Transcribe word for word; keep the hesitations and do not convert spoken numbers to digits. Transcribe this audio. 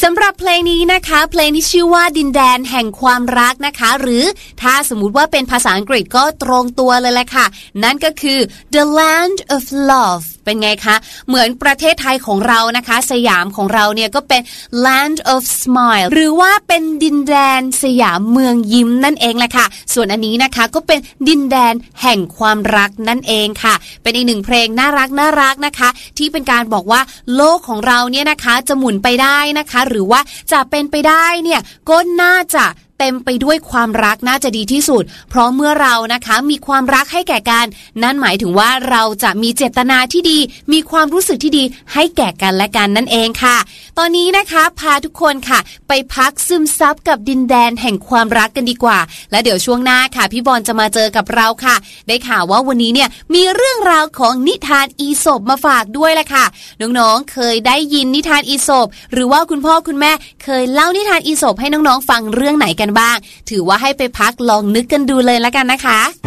สำหรับเพลงนี้นะคะเพลงที่ชื่อว่าดินแดนแห่งความรักนะคะหรือถ้าสมมุติว่าเป็นภาษาอังกฤษก็ตรงตัวเลยแหละค่ะนั่นก็คือ The Land of Love เป็นไงคะเหมือนประเทศไทยของเรานะคะสยามของเราเนี่ยก็เป็น Land of Smile หรือว่าเป็นดินแดนสยามเมืองยิ้มนั่นเองแหละค่ะส่วนอันนี้นะคะก็เป็นดินแดนแห่งความรักนั่นเองค่ะเป็นอีกหนึ่งเพลงน่ารักน่ารักนะคะที่เป็นการบอกว่าโลกของเราเนี่ยนะคะจะหมุนไปได้นะคะหรือว่าจะเป็นไปได้เนี่ยก็น่าจะเต็มไปด้วยความรักน่าจะดีที่สุดเพราะเมื่อเรานะคะมีความรักให้แก่กันนั่นหมายถึงว่าเราจะมีเจตนาที่ดีมีความรู้สึกที่ดีให้แก่กันและกันนั่นเองค่ะตอนนี้นะคะพาทุกคนค่ะไปพักซึมซับกับดินแดนแห่งความรักกันดีกว่าและเดี๋ยวช่วงหน้าค่ะพี่บอลจะมาเจอกับเราค่ะได้ข่าวว่าวันนี้เนี่ยมีเรื่องราวของนิทานอีสปมาฝากด้วยแหละค่ะน้องๆเคยได้ยินนิทานอีสปหรือว่าคุณพ่อคุณแม่เคยเล่านิทานอีสปให้น้องๆฟังเรื่องไหนกันบ้างถือว่าให้ไปพักลองนึกกันดูเลยละกันนะคะ